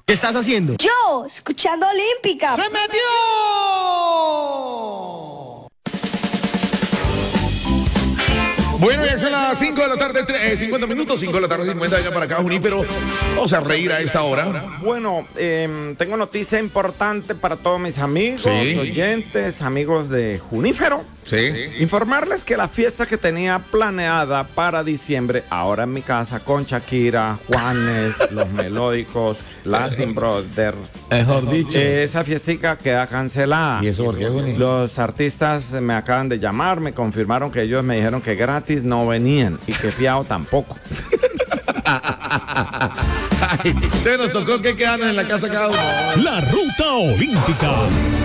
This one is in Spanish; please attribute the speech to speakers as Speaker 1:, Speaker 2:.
Speaker 1: ¿Qué estás haciendo?
Speaker 2: Yo, escuchando Olímpica.
Speaker 1: ¡Se metió!
Speaker 3: Bueno, ya son las 5 de la tarde, 50 minutos, 5 de la tarde, 50, venga para acá, Junípero. Vamos a reír a esta hora.
Speaker 4: Bueno, tengo noticia importante para todos mis amigos,
Speaker 3: Sí.
Speaker 4: oyentes, amigos de Junífero.
Speaker 3: Sí.
Speaker 4: Informarles que la fiesta que tenía planeada para diciembre, ahora en mi casa, con Shakira, Juanes, Los Melódicos, Latin Brothers,
Speaker 3: Mejor dicho.
Speaker 4: esa fiestica queda cancelada.
Speaker 3: ¿Y eso por qué, Juni?
Speaker 4: Los artistas me acaban de llamar, me confirmaron que ellos me dijeron que gratis no venían y que fiado tampoco.
Speaker 3: Ay, nos tocó que quedaron en la casa cada uno.
Speaker 5: La ruta olímpica.